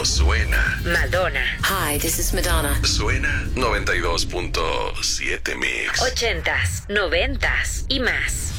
cuando suena. Madonna. Hi, this is Madonna. Suena 92.7 Mix. 80s, 90s y más.